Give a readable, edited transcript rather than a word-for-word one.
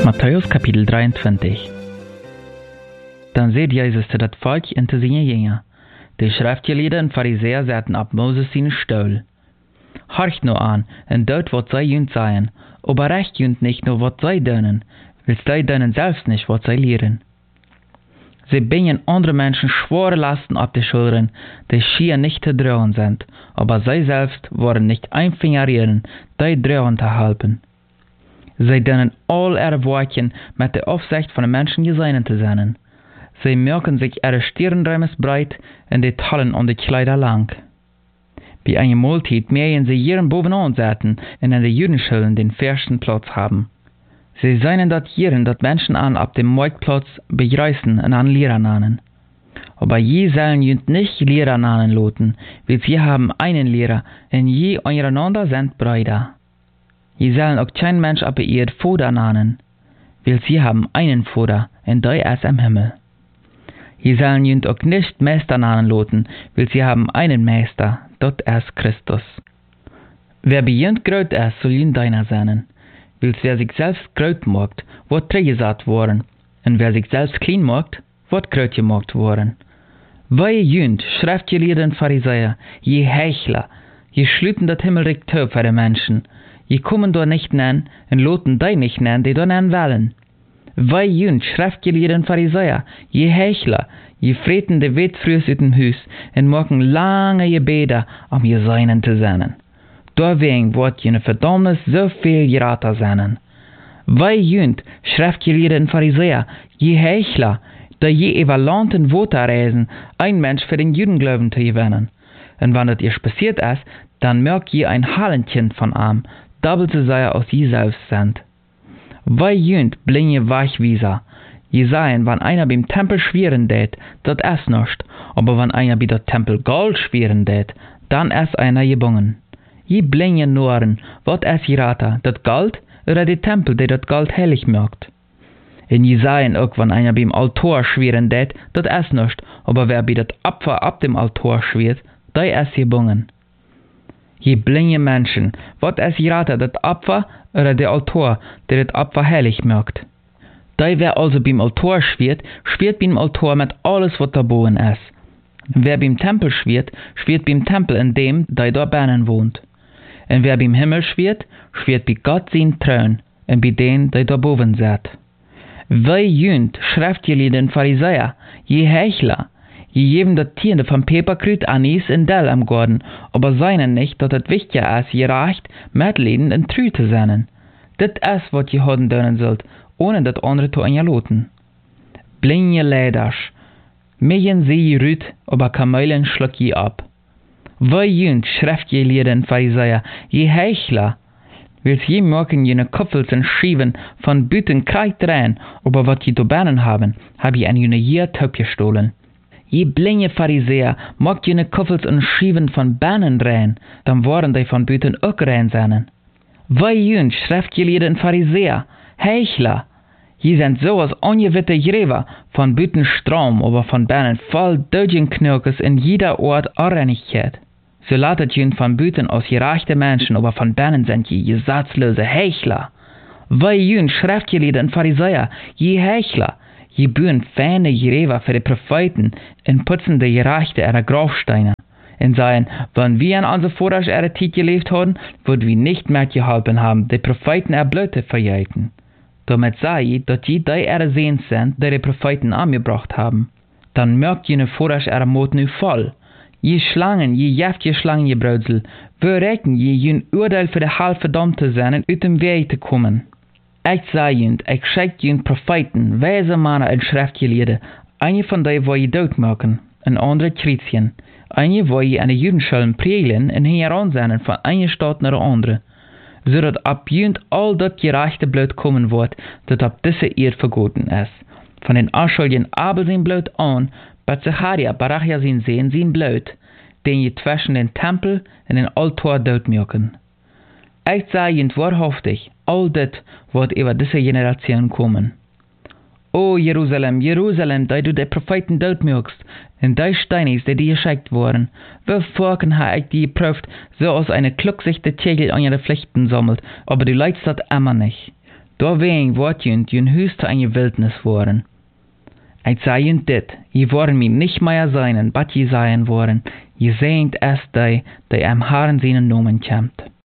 Matthäus Kapitel 23. Dann seht Jesus zu dat Volk in te seine Jünger. Die Schriftgelehrten und Pharisäer zaten ab Moses seinen Stuhl. Horcht nur an, und dort wat zij jünt seien, aber recht jünt nicht nur wat zij dönen, weil zij dönen selbst nicht wat zij lehren. Sie bringen andere Menschen schwere Lasten auf die Schultern, die schier nicht zu tragen sind, aber sie selbst wollen nicht ein Finger rühren, die tragen zu helfen. Sie dönen all ihre Wortchen mit der Aufsicht von den Menschen gesehen zu sein. Sie merken sich ihre Stirnräumes breit und die Tallen um die Kleider lang. Bei einer Mahlzeit mähen sie jeden bovenan sitzen und in den Judenschulen den ersten Platz haben. Sie seien dort jeden dat Menschen an ab dem Marktplatz begreißen und an Lehrer nannen. Aber je sollen jünt nicht Lehrer nannen loten, weil sie haben einen Lehrer und je untereinander sind Brüder. Je sollen auch kein Mensch ab ihr Vater nannen, weil sie haben einen Vater und der ist im Himmel. Je sollen jünt auch nicht Meister nannen loten, weil sie haben einen Meister, dort ist Christus. Wer bejünt gröt ist, soll jünt deiner sein. Weil wer sich selbst gröt macht, wird trägesat worden, und wer sich selbst klein macht, wird gröt gemacht worden. Weil jünt, Schriftgelehrten Pharisäer, je Heuchler, je schlüten das Himmelreich töp für die Menschen, je kommen dort nicht nennen, und loten die nicht nennen, die dort nennen wollen. Weil jünt, Schriftgelehrten Pharisäer, je Heuchler, je freten de Wettfrüs uit dem Hus, und machen lange Gebete, je seinen zu sein. Deswegen wird jene Verdammnis so viel geraten sein. Weil jünt, Schriftgelehrten Pharisäer, je Heuchler, da je evaluanten Worte reisen, ein Mensch für den Judenglauben zu gewinnen. Und wenn das ihr passiert ist, dann merkt je ein Hallenkind von ihm, doppelt so sehr als je selbst sind. Weil jünt, blinge Weichwieser, je seien, wenn einer beim Tempel schweren tät, dat ist nicht, aber wenn einer bei der Tempel Gold schweren tät, dann ist einer gebungen. Je blinge Noren, wat es geraten, dat Gold oder die Tempel, die dat Gold heilig macht. Und je seien auch, wenn einer beim Altar schweren tät, dat ist nicht, aber wer bei dat Opfer ab dem Altar schwert, der ist gebungen. Je blinge Menschen, wat es geraten, dat Opfer oder der Altar, der dat Opfer heilig macht. Der wer also beim Altar schwert, schwert beim Altar mit alles, was da boven ist. Wer beim Tempel schwert, schwert beim Tempel in dem, der da binnen wohnt. Und wer beim Himmel schwert bei Gott sein Thron und bei denen, der da boven sitzt. Weil jünt, Schriftgelehrten Pharisäer, je Heuchler, je geben das Tiende von Peperkrüt, Anis und Dell am Garten, aber seinen nicht, dass es wichtiger ist, gerecht, mitleden und treu zu sein. Das ist, was je haben dürfen sollt, ohne das andere zu einloten. Blinge Leiders, mähen sie rüt, aber Kamelen schluck je ab. Weil jünt, Schriftgelehrten Pharisäer, je Heuchler, weil je merken jene Kopfels und Schieben von Büten kreid rein, aber wat je zu bernen haben, hab je an jene hier Töp gestohlen. Je blinge Pharisäer, mag jene Kopfels und Schieben von Bernen rein, dann waren die von Büten auch rein sein. Weil jünt, Schriftgelehrten Pharisäer, Heuchler, je sind so als ongewitte Gräber von Büten Strom, aber von Bernen voll Dödgenknirkes in jeder Ort Unreinigkeit. So latet jünt von Büten aus gerechte Menschen, aber von Bernen sind je gesetzlose Heuchler. Weil jünt, Schriftgelehrten Pharisäer, je Heuchler, je bühen feine Gräber für die Propheten und putzen die Gerechte ihrer Grabsteine. Und sagen, wenn wir in unserer Vorder ihre Zeit gelebt haben, würden wir nicht mehr geholfen haben, die Propheten erblöte verjäten. Damit sei, dass die ihre Sehens sind, die die Propheten angebracht haben. Dann merkt jene Vorder ihre Mut nu voll. Je Schlangen, je jäftige Schlangengebraudsel, wir recken je jün Urteil für die Halbverdammte sein und uit dem Weg zu kommen. Ich sei jünt, ich schickt jünt Propheten, weise Männer und Schriftgelehrte, eine von denen wo je dood machen, ein andere Chrétien, eine wo je an die Judenschulen prägeln und heranseinen von einer Stadt nach der andere, so dass ab jünt all das gerechte Blut kommen wird, das ab diese Erde vergoten ist. Von den Anschuldigen Abel sein Blut an, bei Zacharia, Barachia sein Blut, den je zwischen den Tempel und den Altar dort merken. Ich sage jent wahrhaftig, all das wird über diese Generation kommen. O Jerusalem, Jerusalem, da du die Propheten dort merkst, und die Steine, die dir geschickt wurden, wie Volken ha ich die geprüft, so als eine klucksichte Tegel an ihre Pflichten sammelt, aber du leidst das immer nicht. Da wegen wordt junt jun huis te een wildnis worden. Ik zei junt dit, je worden mij nicht mehr sein, wat je zijn worden, je zijnt es die am Herrn seinen Namen kämmt.